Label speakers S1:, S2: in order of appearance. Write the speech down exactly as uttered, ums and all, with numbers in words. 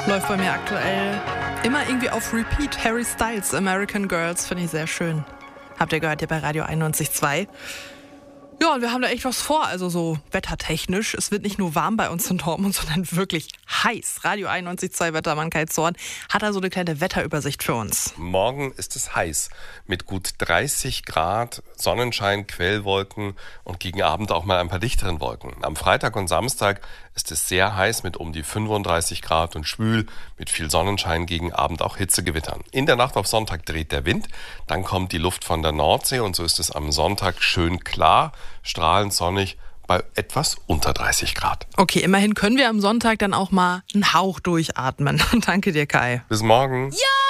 S1: Läuft bei mir aktuell immer irgendwie auf Repeat. Harry Styles, American Girls, finde ich sehr schön. Habt ihr gehört hier bei Radio einundneunzig Komma zwei. Ja, und wir haben da echt was vor, also so wettertechnisch. Es wird nicht nur warm bei uns in Dortmund, sondern wirklich heiß. Radio einundneunzig Komma zwei Wettermann Kai Zorn hat da so eine kleine Wetterübersicht für uns.
S2: Morgen ist es heiß mit gut dreißig Grad, Sonnenschein, Quellwolken und gegen Abend auch mal ein paar dichteren Wolken. Am Freitag und Samstag ist es sehr heiß mit um die fünfunddreißig Grad und schwül mit viel Sonnenschein, gegen Abend auch Hitzegewittern. In der Nacht auf Sonntag dreht der Wind, dann kommt die Luft von der Nordsee und so ist es am Sonntag schön klar, strahlend sonnig bei etwas unter dreißig Grad.
S1: Okay, immerhin können wir am Sonntag dann auch mal einen Hauch durchatmen. Danke dir, Kai.
S2: Bis morgen.
S1: Ja!